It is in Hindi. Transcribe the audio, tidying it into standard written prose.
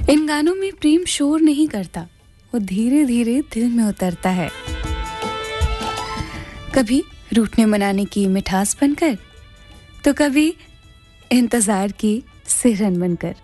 इन गानों में प्रेम शोर नहीं करता, वो धीरे धीरे दिल में उतरता है, कभी रूठने मनाने की मिठास बनकर, तो कभी इंतजार की सिरन बनकर।